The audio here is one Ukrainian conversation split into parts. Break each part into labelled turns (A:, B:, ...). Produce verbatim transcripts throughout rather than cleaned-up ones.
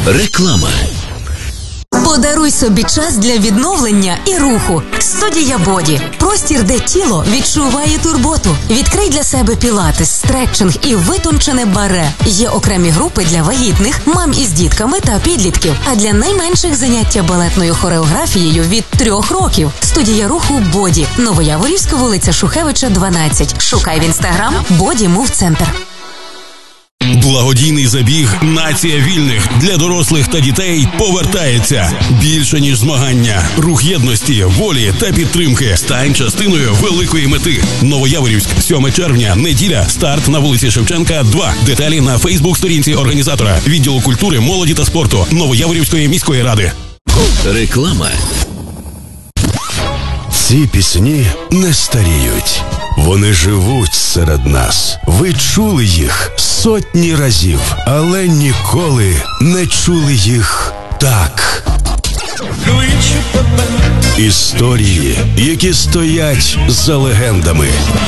A: Реклама.
B: Подаруй собі час для відновлення і руху. Студія Боді. Простір, де тіло відчуває турботу. Відкрий для себе пілатес, стретчинг і витончене баре. Є окремі групи для вагітних, мам із дітками та підлітків. А для найменших заняття балетною хореографією від трьох років. Студія руху Боді. Новояворівська, вулиця Шухевича, дванадцять. Шукай в інстаграм Боді Мув Центр.
C: Благодійний забіг «Нація вільних» для дорослих та дітей повертається. Більше, ніж змагання. Рух єдності, волі та підтримки. Стань частиною великої мети. Новояворівськ, сьоме червня, неділя. Старт на вулиці Шевченка, два. Деталі на фейсбук-сторінці організатора. Відділу культури, молоді та спорту Новояворівської міської ради.
A: Реклама.
D: Ці пісні не старіють. Вони живуть серед нас. Ви чули їх сотні разів, але ніколи не чули їх так. Історії, які стоять за легендами.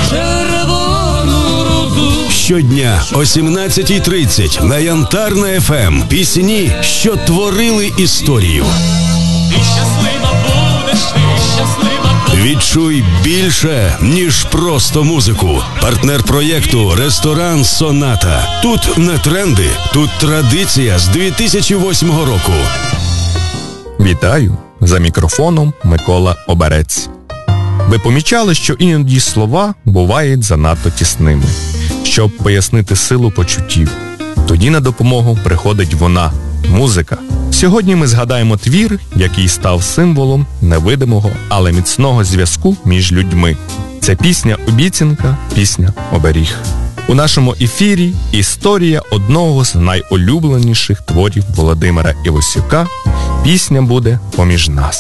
D: Щодня о сімнадцятій тридцять на Янтарна еф ем. Пісні, що творили історію.
E: Ти щаслива будеш, ти щаслива.
D: Відчуй більше, ніж просто музику. Партнер проєкту «Ресторан Соната». Тут не тренди, тут традиція з дві тисячі восьмого року.
F: Вітаю! За мікрофоном Микола Оберець. Ви помічали, що іноді слова бувають занадто тісними, щоб пояснити силу почуттів. Тоді на допомогу приходить вона – музика. Сьогодні ми згадаємо твір, який став символом невидимого, але міцного зв'язку між людьми. Це пісня-обіцянка, пісня-оберіг. У нашому ефірі історія одного з найулюбленіших творів Володимира Івасюка. Пісня буде «Поміж нас».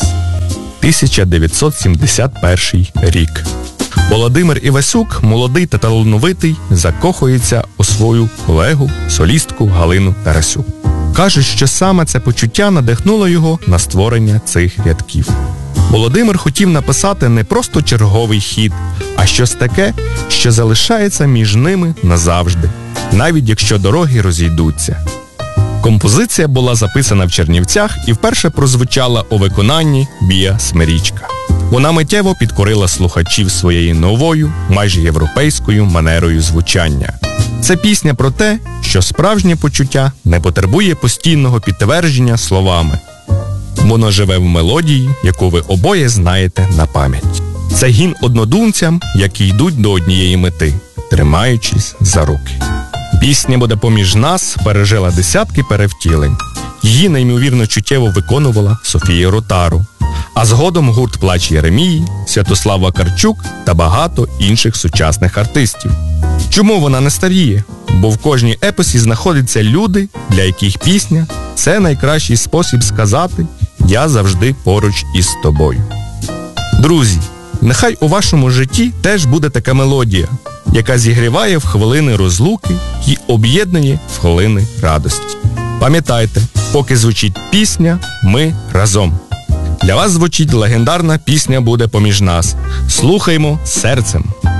F: тисяча дев'ятсот сімдесят перший рік. Володимир Івасюк, молодий та талановитий, закохується у свою колегу, солістку Галину Тарасюк. Каже, що саме це почуття надихнуло його на створення цих рядків. Володимир хотів написати не просто черговий хіт, а щось таке, що залишається між ними назавжди, навіть якщо дороги розійдуться. Композиція була записана в Чернівцях і вперше прозвучала у виконанні Бія Смирічка. Вона миттєво підкорила слухачів своєю новою, майже європейською манерою звучання. Це пісня про те, що справжнє почуття не потребує постійного підтвердження словами. Воно живе в мелодії, яку ви обоє знаєте на пам'ять. Це гімн однодумцям, які йдуть до однієї мети, тримаючись за руки. Пісня буде «Поміж нас» пережила десятки перевтілень. Її неймовірно чуттєво виконувала Софія Ротару. А згодом гурт «Плач Єремії», Святослав Вакарчук та багато інших сучасних артистів. Чому вона не старіє? Бо в кожній епосі знаходяться люди, для яких пісня – це найкращий спосіб сказати «Я завжди поруч із тобою». Друзі, нехай у вашому житті теж буде така мелодія, яка зігріває в хвилини розлуки і об'єднує в хвилини радості. Пам'ятайте, поки звучить пісня, ми разом. Для вас звучить легендарна пісня буде «Поміж нас». Слухаймо серцем.